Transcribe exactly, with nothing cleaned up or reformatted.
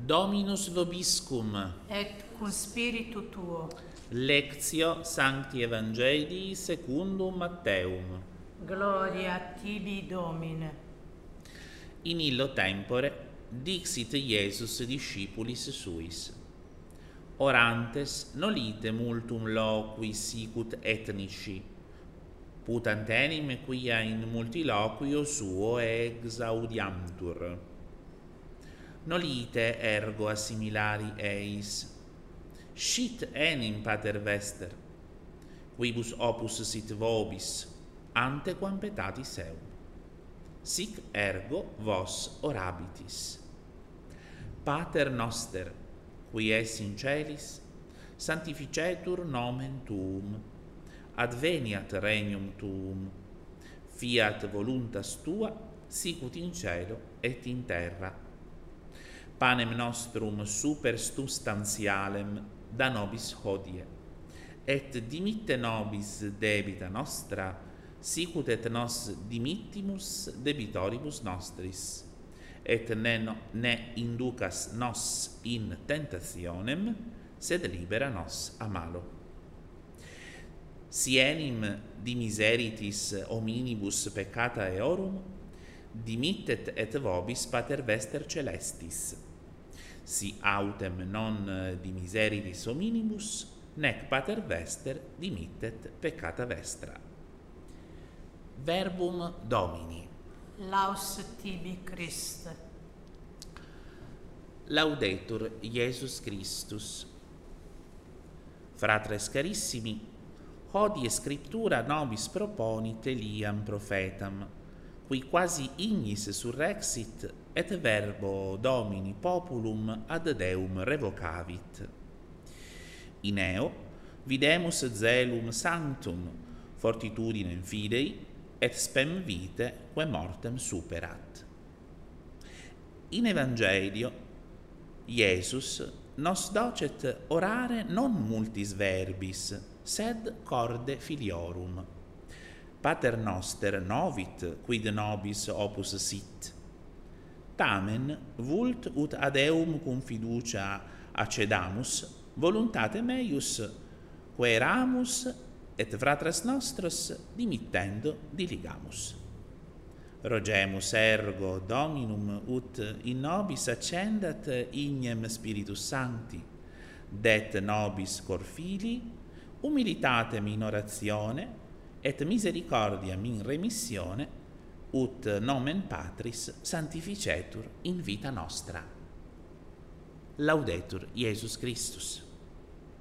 Dominus vobiscum. Et cum spiritu tuo. Lectio Sancti Evangelii secundum Matteum. Gloria tibi, Domine. In illo tempore dixit Iesus discipulis suis: Orantes nolite multum loqui sicut ethnici, putant enim quia in multiloquio suo exaudiantur. Nolite ergo assimilari eis, scit enim pater vester, quibus opus sit vobis, ante quam petatis eum. Sic ergo vos orabitis. Pater noster, qui es in celis, sanctificetur nomen tuum, adveniat regnum tuum, fiat voluntas tua, sicut in cielo et in terra. Panem nostrum super substantialem da nobis hodie, et dimitte nobis debita nostra, sicut et nos dimittimus debitoribus nostris, et ne, ne inducas nos in tentationem, sed libera nos a malo. Si enim dimiseritis hominibus peccata eorum, dimittet et vobis pater vester celestis. Si autem non dimiseritis hominibus, nec pater vester dimittet peccata vestra. Verbum Domini. Laus tibi, Christe. Laudetur Iesus Christus. Fratres carissimi, hodie scriptura nobis proponit Eliam prophetam, qui quasi ignis surrexit et verbo Domini populum ad Deum revocavit. In eo videmus zelum sanctum, fortitudinem fidei, et spem vitae quae mortem superat. In Evangelio Iesus nos docet orare non multis verbis, sed corde filiorum. Pater noster novit quid nobis opus sit. Tamen vult ut ad eum cum fiducia accedamus voluntate meius, quaeramus et fratres nostros dimittendo diligamus. Rogemus ergo Dominum ut in nobis accendat ignem Spiritus Sancti, det nobis cor filii, humilitatem in oratione, et misericordiam in remissione, ut nomen Patris sanctificetur in vita nostra. Laudetur Iesus Christus.